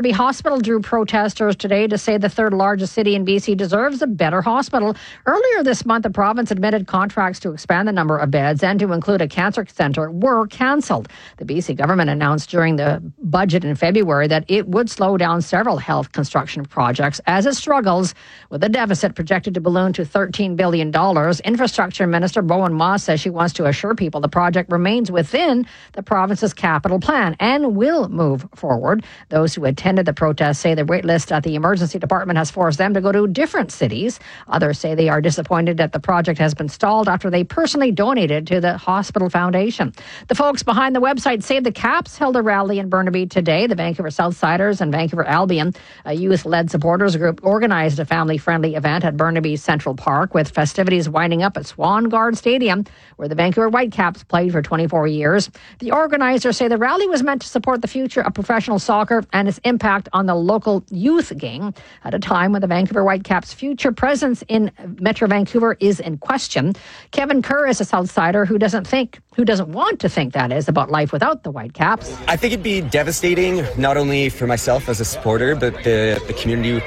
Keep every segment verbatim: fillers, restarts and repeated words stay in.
Burnaby Hospital drew protesters today to say the third largest city in B C deserves a better hospital. Earlier this month, the province admitted contracts to expand the number of beds and to include a cancer centre were cancelled. The B C government announced during the budget in February that it would slow down several health construction projects as it struggles with a deficit projected to balloon to thirteen billion dollars. Infrastructure Minister Bowen Moss says she wants to assure people the project remains within the province's capital plan and will move forward. Those who attended the protest say the wait list at the emergency department has forced them to go to different cities. Others say they are disappointed that the project has been stalled after they personally donated to the hospital foundation. The folks behind the website Save the Caps held a rally in Burnaby today. The Vancouver Southsiders and Vancouver Albion, a youth-led supporters group, organized a family-friendly event at Burnaby Central Park with festivities winding up at Swan Guard Stadium, where the Vancouver Whitecaps played for twenty-four years. The organizers say the rally was meant to support the future of professional soccer and its impact on the local youth game at a time when the Vancouver Whitecaps' future presence in Metro Vancouver is in question. Kevin Kerr is a Southsider who doesn't think, who doesn't want to think, that is, about life without the Whitecaps. I think it'd be devastating, not only for myself as a supporter, but the, the community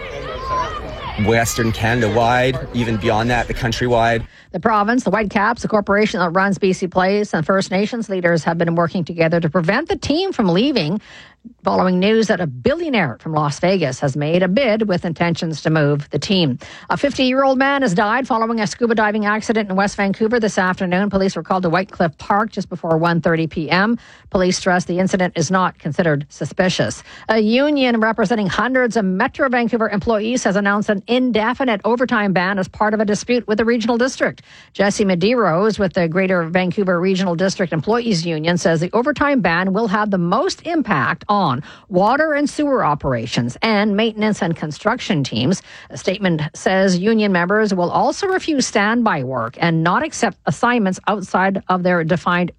Western Canada-wide, even beyond that, the country-wide. The province, the Whitecaps, the corporation that runs B C Place, and First Nations leaders have been working together to prevent the team from leaving, following news that a billionaire from Las Vegas has made a bid with intentions to move the team. A fifty-year-old man has died following a scuba diving accident in West Vancouver this afternoon. Police were called to Whitecliff Park just before one thirty p.m. Police stressed the incident is not considered suspicious. A union representing hundreds of Metro Vancouver employees has announced an indefinite overtime ban as part of a dispute with the regional district. Jesse Medeiros with the Greater Vancouver Regional District Employees Union says the overtime ban will have the most impact on water and sewer operations and maintenance and construction teams. A statement says union members will also refuse standby work and not accept assignments outside of their defined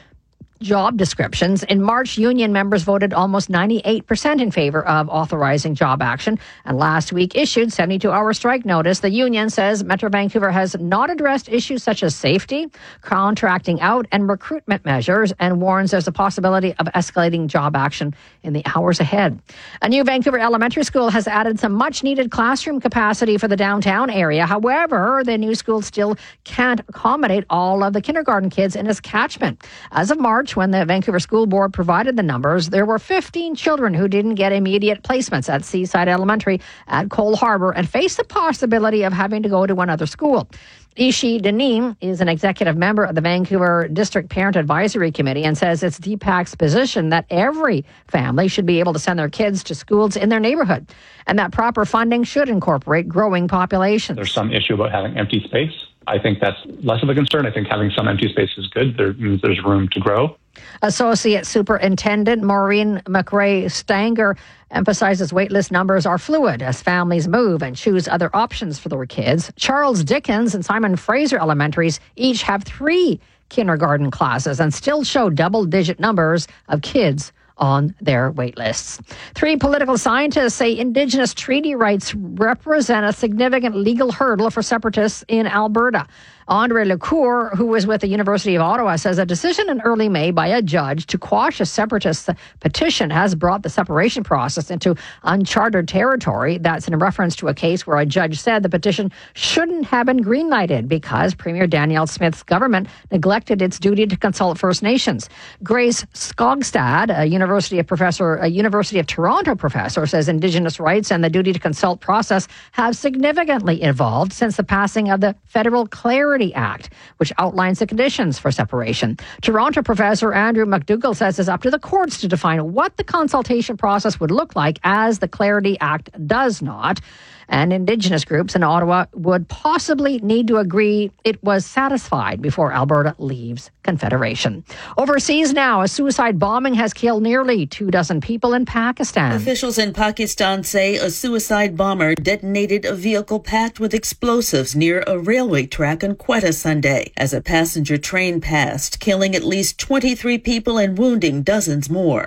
job descriptions. In March, union members voted almost ninety-eight percent in favor of authorizing job action, and last week issued seventy-two hour strike notice. The union says Metro Vancouver has not addressed issues such as safety, contracting out, and recruitment measures, and warns there's a possibility of escalating job action in the hours ahead. A new Vancouver elementary school has added some much-needed classroom capacity for the downtown area. However, the new school still can't accommodate all of the kindergarten kids in its catchment. As of March, when the Vancouver School Board provided the numbers, there were fifteen children who didn't get immediate placements at Seaside Elementary at Cole Harbour and face the possibility of having to go to another school. Ishi Denim is an executive member of the Vancouver District Parent Advisory Committee and says it's D PAC's position that every family should be able to send their kids to schools in their neighborhood and that proper funding should incorporate growing populations. There's some issue about having empty space. I think that's less of a concern. I think having some empty space is good. There means there's room to grow. Associate Superintendent Maureen McRae Stanger emphasizes waitlist numbers are fluid as families move and choose other options for their kids. Charles Dickens and Simon Fraser Elementaries each have three kindergarten classes and still show double-digit numbers of kids on their wait lists. Three political scientists say Indigenous treaty rights represent a significant legal hurdle for separatists in Alberta. Andre Lecour, who was with the University of Ottawa, says a decision in early May by a judge to quash a separatist petition has brought the separation process into uncharted territory. That's in reference to a case where a judge said the petition shouldn't have been greenlighted because Premier Danielle Smith's government neglected its duty to consult First Nations. Grace Skogstad, a University of professor, a University of Toronto professor, says Indigenous rights and the duty to consult process have significantly evolved since the passing of the Federal Clarity Act, which outlines the conditions for separation. Toronto professor Andrew McDougall says it's up to the courts to define what the consultation process would look like, as the Clarity Act does not. And Indigenous groups in Ottawa would possibly need to agree it was satisfied before Alberta leaves Confederation. Overseas now, a suicide bombing has killed nearly two dozen people in Pakistan. Officials in Pakistan say a suicide bomber detonated a vehicle packed with explosives near a railway track in Quetta Sunday as a passenger train passed, killing at least twenty-three people and wounding dozens more.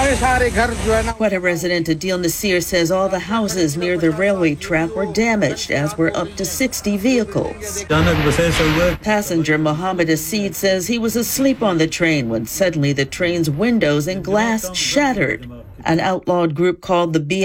Quetta resident Adil Nasir says all the houses near the railway track were damaged, as were up to sixty vehicles. Passenger Mohammed Asid says he was asleep on the train when suddenly the train's windows and glass shattered. An outlawed group called the B